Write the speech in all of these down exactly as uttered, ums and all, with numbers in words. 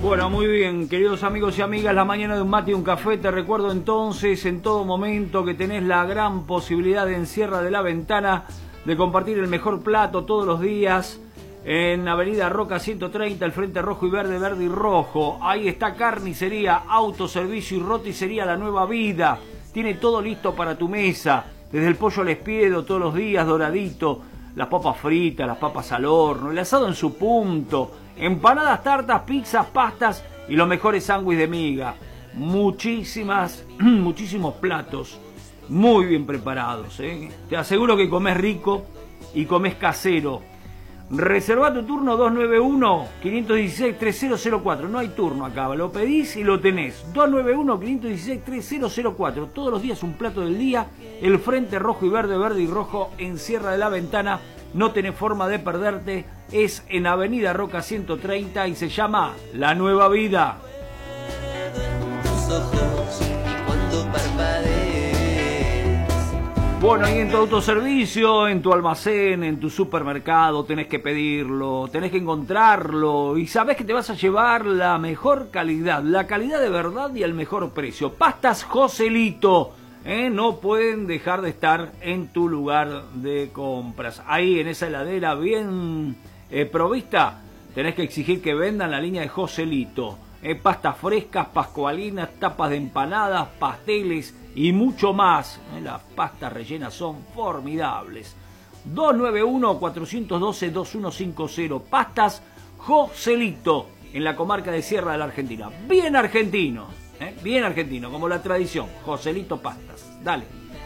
Bueno, muy bien, queridos amigos y amigas, la mañana de un mate y un café. Te recuerdo entonces, en todo momento, que tenés la gran posibilidad en Sierra de la Ventana de compartir el mejor plato todos los días en Avenida Roca ciento treinta, el Frente Rojo y Verde, Verde y Rojo. Ahí está Carnicería, Autoservicio y Roticería La Nueva Vida. Tiene todo listo para tu mesa, desde el pollo al espiedo todos los días, doradito, las papas fritas, las papas al horno, el asado en su punto, empanadas, tartas, pizzas, pastas y los mejores sándwiches de miga. Muchísimas, muchísimos platos muy bien preparados, ¿eh? Te aseguro que comés rico y comés casero. Reserva tu turno dos nueve uno, cinco uno seis, tres cero cero cuatro. No hay turno acá, lo pedís y lo tenés. dos nueve uno, cinco uno seis, tres cero cero cuatro. Todos los días un plato del día. El Frente Rojo y Verde, Verde y Rojo en Sierra de la Ventana. No tenés forma de perderte. Es en Avenida Roca ciento treinta y se llama La Nueva Vida. Tus ojos cuando parpadees. Bueno, y en tu autoservicio, en tu almacén, en tu supermercado, tenés que pedirlo, tenés que encontrarlo y sabés que te vas a llevar la mejor calidad, la calidad de verdad y el mejor precio. Pastas Joselito, ¿eh? No pueden dejar de estar en tu lugar de compras. Ahí en esa heladera bien eh, provista, tenés que exigir que vendan la línea de Joselito. Eh, pastas frescas, pascualinas, tapas de empanadas, pasteles y mucho más. Eh, las pastas rellenas son formidables. dos nueve uno, cuatro uno dos, dos uno cinco cero. Pastas Joselito, en la comarca de Sierra de la Argentina. Bien argentino, eh, bien argentino, como la tradición. Joselito Pastas. Dale.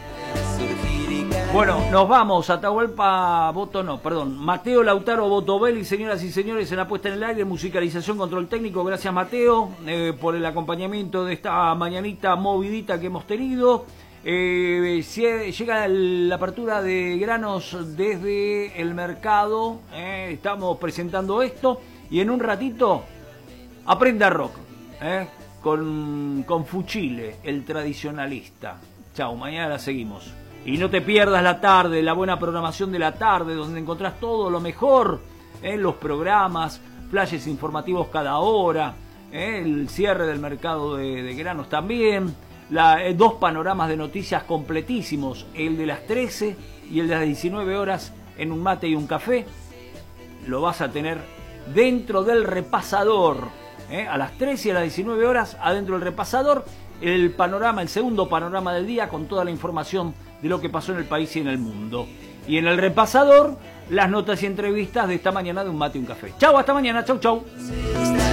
Bueno, nos vamos. Atahualpa Boto, no, perdón. Mateo Lautaro Botovelli, señoras y señores, en la puesta en el aire, musicalización, control técnico. Gracias, Mateo, eh, por el acompañamiento de esta mañanita movidita que hemos tenido. Eh, llega la apertura de granos desde el mercado. Eh, estamos presentando esto. Y en un ratito, aprenda rock. Eh, con, con Fuchile, el tradicionalista. Chau, mañana la seguimos. Y no te pierdas la tarde, la buena programación de la tarde, donde encontrás todo lo mejor, ¿eh? Los programas, flashes informativos cada hora, ¿eh? El cierre del mercado de, de granos también, la, eh, dos panoramas de noticias completísimos, el de las trece y el de las diecinueve horas en un mate y un café. Lo vas a tener dentro del repasador, ¿eh? A las trece y a las diecinueve horas, adentro del repasador, el panorama, el segundo panorama del día con toda la información de lo que pasó en el país y en el mundo. Y en el repasador, las notas y entrevistas de esta mañana de un mate y un café. Chau, hasta mañana, chau, chau.